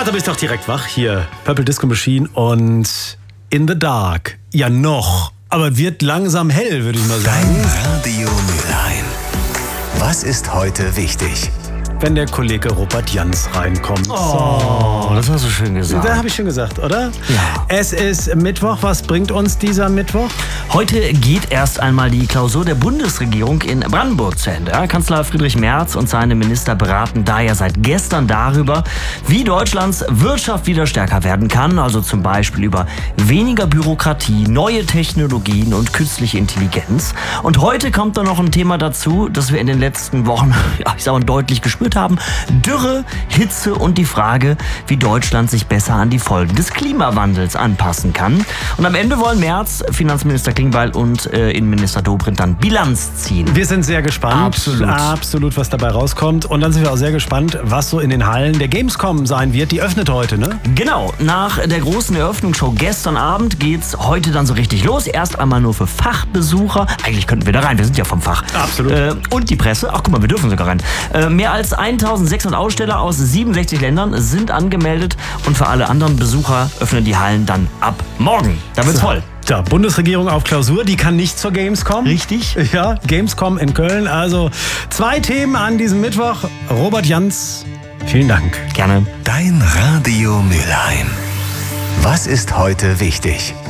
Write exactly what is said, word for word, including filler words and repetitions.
da bist du doch direkt wach. Hier, Purple Disco Machine und In the Dark. Ja, noch. Aber wird langsam hell, würde ich mal sagen. Dein Radio Mülheim. Was ist heute wichtig? Wenn der Kollege Robert Jans reinkommt. Oh, das hast du schön gesagt. Da habe ich schön gesagt, oder? Ja. Es ist Mittwoch. Was bringt uns dieser Mittwoch? Heute geht erst einmal die Klausur der Bundesregierung in Brandenburg zu Ende. Ja, Kanzler Friedrich Merz und seine Minister beraten daher seit gestern darüber, wie Deutschlands Wirtschaft wieder stärker werden kann. Also zum Beispiel über weniger Bürokratie, neue Technologien und künstliche Intelligenz. Und heute kommt dann noch ein Thema dazu, das wir in den letzten Wochen, ja, ich sag mal, deutlich gespürt haben. Dürre, Hitze und die Frage, wie Deutschland sich besser an die Folgen des Klimawandels anpassen kann. Und am Ende wollen Merz, Finanzminister Klingbeil und äh, Innenminister Dobrindt dann Bilanz ziehen. Wir sind sehr gespannt. Absolut. Absolut, was dabei rauskommt. Und dann sind wir auch sehr gespannt, was so in den Hallen der Gamescom sein wird. Die öffnet heute, ne? Genau, nach der großen Eröffnungsshow gestern Abend geht's heute dann so richtig los. Erst einmal nur für Fachbesucher. Eigentlich könnten wir da rein, wir sind ja vom Fach. Absolut. Äh, und die Presse. Ach guck mal, wir dürfen sogar rein. Äh, mehr als eintausendsechshundert Aussteller aus siebenundsechzig Ländern sind angemeldet. Und für alle anderen Besucher öffnen die Hallen dann ab morgen. Da wird's So. voll. Ja, Bundesregierung auf Klausur, die kann nicht zur Gamescom. Richtig. Ja, Gamescom in Köln. Also zwei Themen an diesem Mittwoch. Robert Jans, vielen Dank. Gerne. Dein Radio Mülheim. Was ist heute wichtig?